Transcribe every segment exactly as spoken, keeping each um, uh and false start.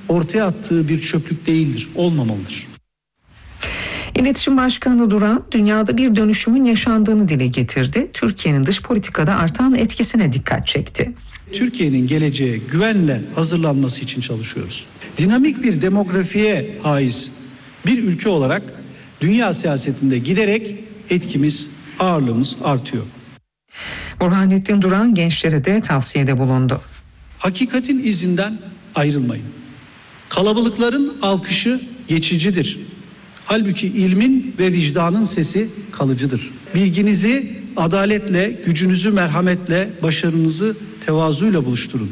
ortaya attığı bir çöplük değildir, olmamalıdır. İletişim Başkanı Duran, dünyada bir dönüşümün yaşandığını dile getirdi. Türkiye'nin dış politikada artan etkisine dikkat çekti. Türkiye'nin geleceğe güvenle hazırlanması için çalışıyoruz. Dinamik bir demografiye haiz bir ülke olarak dünya siyasetinde giderek etkimiz, ağırlığımız artıyor. Burhanettin Duran gençlere de tavsiyede bulundu. Hakikatin izinden ayrılmayın. Kalabalıkların alkışı geçicidir. Halbuki ilmin ve vicdanın sesi kalıcıdır. Bilginizi adaletle, gücünüzü merhametle, başarınızı tevazuyla buluşturun.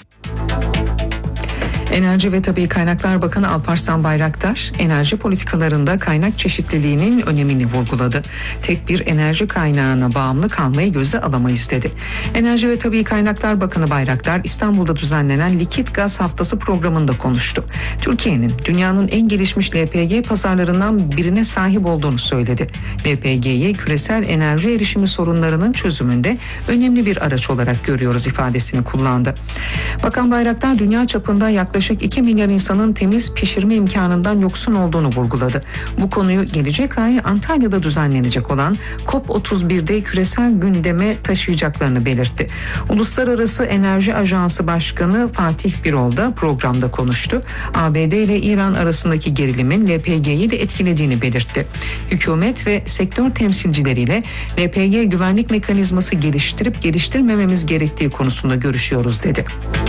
Enerji ve Tabii Kaynaklar Bakanı Alparslan Bayraktar, enerji politikalarında kaynak çeşitliliğinin önemini vurguladı. Tek bir enerji kaynağına bağımlı kalmayı göze alamayız dedi. Enerji ve Tabii Kaynaklar Bakanı Bayraktar, İstanbul'da düzenlenen Likit Gaz Haftası programında konuştu. Türkiye'nin dünyanın en gelişmiş L P G pazarlarından birine sahip olduğunu söyledi. L P G'yi küresel enerji erişimi sorunlarının çözümünde önemli bir araç olarak görüyoruz ifadesini kullandı. Bakan Bayraktar, dünya çapında yaklaşık iki milyar insanın temiz pişirme imkanından yoksun olduğunu vurguladı. Bu konuyu gelecek ay Antalya'da düzenlenecek olan COP otuz bir'de küresel gündeme taşıyacaklarını belirtti. Uluslararası Enerji Ajansı Başkanı Fatih Birol da programda konuştu. A B D ile İran arasındaki gerilimin L P G'yi de etkilediğini belirtti. Hükümet ve sektör temsilcileriyle L P G güvenlik mekanizması geliştirip geliştirmememiz gerektiği konusunda görüşüyoruz dedi.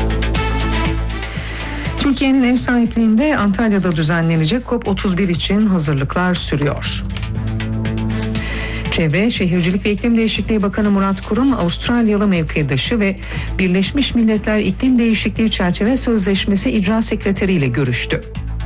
Türkiye'nin ev sahipliğinde Antalya'da düzenlenecek COP otuz bir için hazırlıklar sürüyor. Çevre, Şehircilik ve İklim Değişikliği Bakanı Murat Kurum, Avustralyalı mevkidaşı ve Birleşmiş Milletler İklim Değişikliği Çerçeve Sözleşmesi İcra Sekreteri ile görüştü.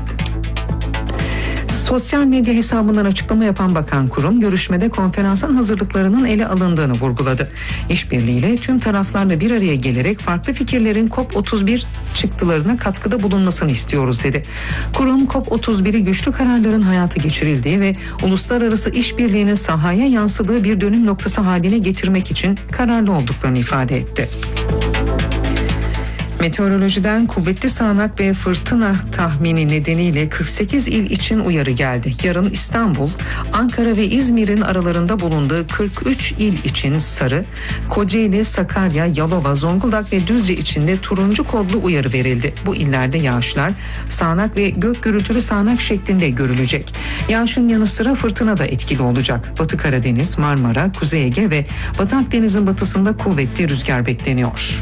Sosyal medya hesabından açıklama yapan Bakan Kurum, görüşmede konferansın hazırlıklarının ele alındığını vurguladı. İşbirliğiyle tüm taraflarla bir araya gelerek farklı fikirlerin COP otuz bir çıktılarına katkıda bulunmasını istiyoruz dedi. Kurum, COP otuz bir'i güçlü kararların hayata geçirildiği ve uluslararası işbirliğinin sahaya yansıdığı bir dönüm noktası haline getirmek için kararlı olduklarını ifade etti. Meteorolojiden kuvvetli sağanak ve fırtına tahmini nedeniyle kırk sekiz il için uyarı geldi. Yarın İstanbul, Ankara ve İzmir'in aralarında bulunduğu kırk üç il için sarı, Kocaeli, Sakarya, Yalova, Zonguldak ve Düzce için de turuncu kodlu uyarı verildi. Bu illerde yağışlar sağanak ve gök gürültülü sağanak şeklinde görülecek. Yağışın yanı sıra fırtına da etkili olacak. Batı Karadeniz, Marmara, Kuzey Ege ve Batı Akdeniz'in batısında kuvvetli rüzgar bekleniyor.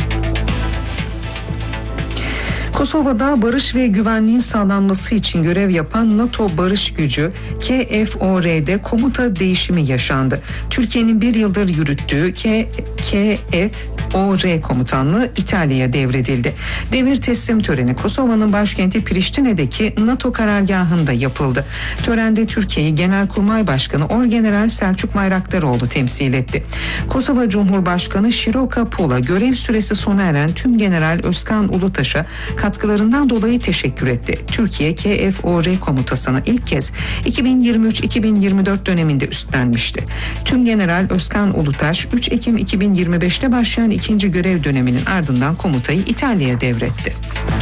Kosova'da barış ve güvenliğin sağlanması için görev yapan NATO Barış Gücü K F O R'de komuta değişimi yaşandı. Türkiye'nin bir yıldır yürüttüğü K F O R komutanlığı İtalya'ya devredildi. Devir teslim töreni Kosova'nın başkenti Priştine'deki NATO karargahında yapıldı. Törende Türkiye'yi Genelkurmay Başkanı Orgeneral Selçuk Bayraktaroğlu temsil etti. Kosova Cumhurbaşkanı Široka Pula görev süresi sona eren tüm General Özkan Ulutaş'a katkılarından dolayı teşekkür etti. Türkiye K F O R komutasını ilk kez iki bin yirmi üç iki bin yirmi dört döneminde üstlenmişti. Tüm General Özkan Ulutaş üç Ekim iki bin yirmi beşte başlayan ikinci görev döneminin ardından komutayı İtalya'ya devretti.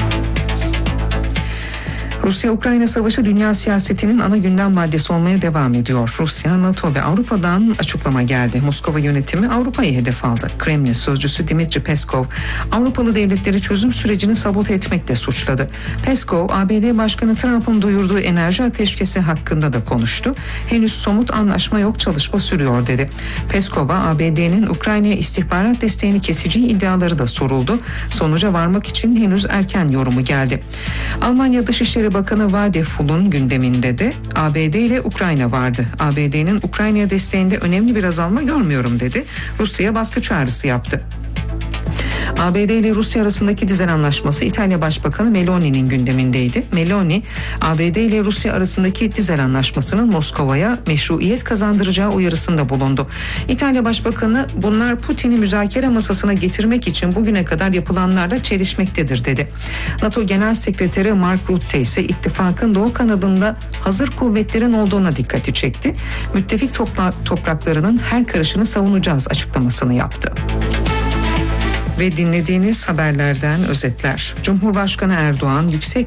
Rusya-Ukrayna savaşı dünya siyasetinin ana gündem maddesi olmaya devam ediyor. Rusya, NATO ve Avrupa'dan açıklama geldi. Moskova yönetimi Avrupa'yı hedef aldı. Kremlin sözcüsü Dmitri Peskov, Avrupalı devletleri çözüm sürecini sabote etmekle suçladı. Peskov, A B D Başkanı Trump'ın duyurduğu enerji ateşkesi hakkında da konuştu. Henüz somut anlaşma yok, çalışma sürüyor dedi. Peskov'a A B D'nin Ukrayna'ya istihbarat desteğini keseceği iddiaları da soruldu. Sonuca varmak için henüz erken yorumu geldi. Almanya Dışişleri Bakanı Vadeful'un gündeminde de A B D ile Ukrayna vardı. A B D'nin Ukrayna'ya desteğinde önemli bir azalma görmüyorum dedi. Rusya'ya baskı çağrısı yaptı. A B D ile Rusya arasındaki dizel anlaşması İtalya Başbakanı Meloni'nin gündemindeydi. Meloni, A B D ile Rusya arasındaki dizel anlaşmasının Moskova'ya meşruiyet kazandıracağı uyarısında bulundu. İtalya Başbakanı, bunlar Putin'i müzakere masasına getirmek için bugüne kadar yapılanlarla çelişmektedir dedi. NATO Genel Sekreteri Mark Rutte ise ittifakın doğu kanadında hazır kuvvetlerin olduğuna dikkati çekti. Müttefik topla- topraklarının her karışını savunacağız açıklamasını yaptı. Ve dinlediğiniz haberlerden özetler. Cumhurbaşkanı Erdoğan yüksek